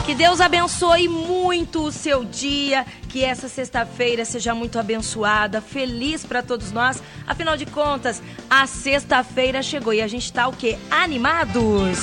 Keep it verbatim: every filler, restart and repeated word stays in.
Que Deus abençoe muito o seu dia, que essa sexta-feira seja muito abençoada, feliz para todos nós. Afinal de contas, a sexta-feira chegou e a gente tá o quê? Animados?